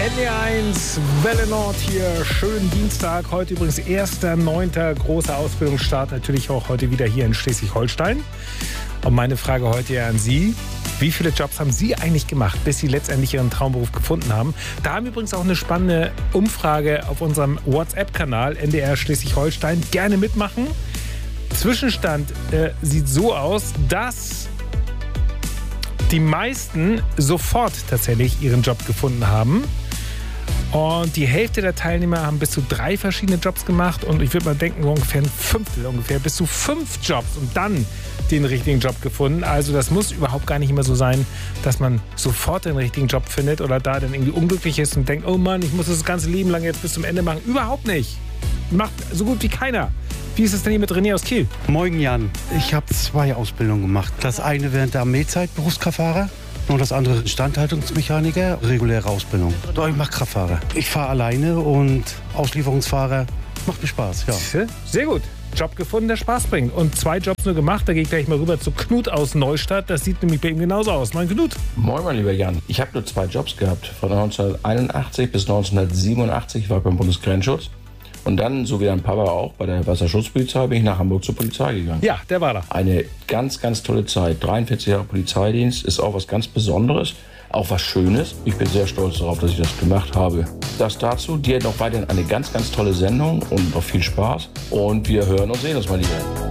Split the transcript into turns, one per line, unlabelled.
NDR1, Welle Nord hier, schönen Dienstag. Heute übrigens 1.9. großer Ausbildungsstart, natürlich auch heute wieder hier in Schleswig-Holstein. Und meine Frage heute ja an Sie: Wie viele Jobs haben Sie eigentlich gemacht, bis Sie letztendlich Ihren Traumberuf gefunden haben? Da haben wir übrigens auch eine spannende Umfrage auf unserem WhatsApp-Kanal NDR Schleswig-Holstein. Gerne mitmachen. Zwischenstand sieht so aus, dass die meisten sofort tatsächlich ihren Job gefunden haben. Und die Hälfte der Teilnehmer haben bis zu 3 verschiedene Jobs gemacht. Und ich würde mal denken, ungefähr ein Fünftel, bis zu 5 Jobs und dann den richtigen Job gefunden. Also das muss überhaupt gar nicht immer so sein, dass man sofort den richtigen Job findet oder da dann irgendwie unglücklich ist und denkt, oh Mann, ich muss das ganze Leben lang jetzt bis zum Ende machen. Überhaupt nicht. Macht so gut wie keiner. Wie ist es denn hier mit René aus Kiel?
Moin Jan, ich habe 2 Ausbildungen gemacht. Das eine während der Armeezeit, Berufskraftfahrer. Und das andere Instandhaltungsmechaniker, reguläre Ausbildung. Doch, ich mache Kraftfahrer. Ich fahre alleine und Auslieferungsfahrer. Macht mir Spaß, ja.
Sehr gut. Job gefunden, der Spaß bringt. Und 2 Jobs nur gemacht. Da gehe ich gleich mal rüber zu Knut aus Neustadt. Das sieht nämlich bei ihm genauso aus. Moin Knut.
Moin mein lieber Jan. Ich habe nur 2 Jobs gehabt. Von 1981 bis 1987 war ich beim Bundesgrenzschutz. Und dann, so wie dein Papa auch, bei der Wasserschutzpolizei bin ich nach Hamburg zur Polizei gegangen.
Ja, der war da.
Eine ganz, ganz tolle Zeit. 43 Jahre Polizeidienst ist auch was ganz Besonderes, auch was Schönes. Ich bin sehr stolz darauf, dass ich das gemacht habe. Das dazu. Dir noch weiterhin eine ganz, ganz tolle Sendung und noch viel Spaß. Und wir hören und sehen uns mal wieder.